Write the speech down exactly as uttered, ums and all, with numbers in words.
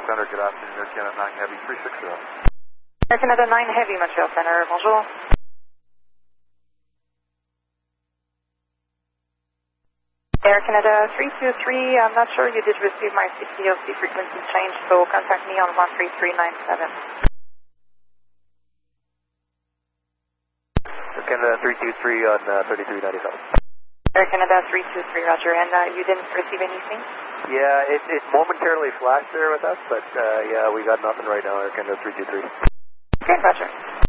Center, good afternoon, Air Canada nine Heavy, three six zero. Air Canada nine Heavy, Montreal Center, bonjour. Air Canada three two three, I'm not sure you did receive my C P O C frequency change, so contact me on one three three nine seven. Air Canada three two three on uh, thirty-three ninety-seven. Air Canada three two three, roger, and uh, you didn't receive anything? Yeah, it, it momentarily flashed there with us, but uh, yeah, we got nothing right now, Air Canada three two three. Okay, roger.